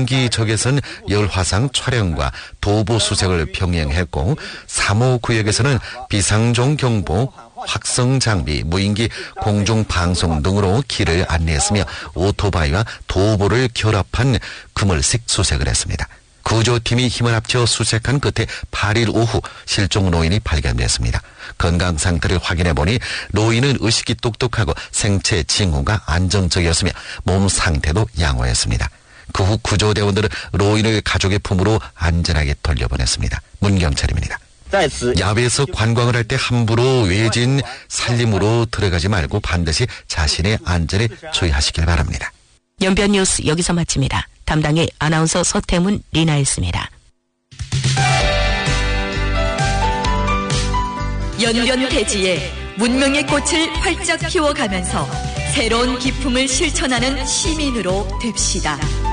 무인기 적외선 열화상 촬영과 도보 수색을 병행했고 3호 구역에서는 비상종 경보, 확성 장비, 무인기 공중 방송 등으로 길을 안내했으며 오토바이와 도보를 결합한 그물식 수색을 했습니다. 구조팀이 힘을 합쳐 수색한 끝에 8일 오후 실종 노인이 발견됐습니다. 건강 상태를 확인해보니 노인은 의식이 똑똑하고 생체 징후가 안정적이었으며 몸 상태도 양호했습니다. 그 후 구조대원들은 노인을 가족의 품으로 안전하게 돌려보냈습니다. 문경철입니다. 야외에서 관광을 할 때 함부로 외진 산림으로 들어가지 말고 반드시 자신의 안전에 주의하시길 바랍니다. 연변 뉴스 여기서 마칩니다. 담당의 아나운서 서태문, 리나였습니다. 연변 대지에 문명의 꽃을 활짝 피워가면서 새로운 기품을 실천하는 시민으로 됩시다.